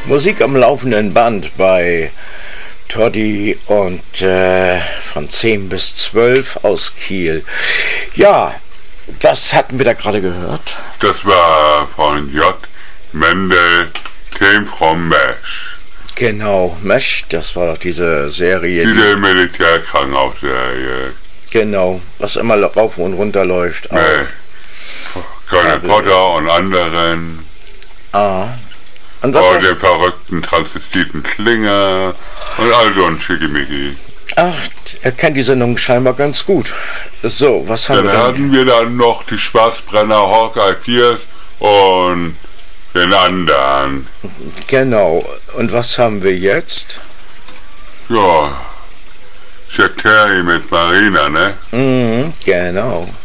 Musik am laufenden Band bei Toddy und von 10 bis 12 aus Kiel. Ja, das hatten wir da gerade gehört. Das war von J. Mendel, Came from Mesh. Genau, Mesh, das war doch diese Serie. Diese Militärkrankenhausserie. Genau, was immer rauf und runter läuft. Nee. Colonel Potter und anderen. Und was den verrückten Transvestiten Klinger und all so ein Schickimicki. Ach, er kennt die Sendung scheinbar ganz gut. So, was haben wir dann? Dann hatten wir dann noch die Schwarzbrenner Hawkeye Pierce und den anderen. Genau. Und was haben wir jetzt? Ja, Jack Terry mit Marina, ne? Genau.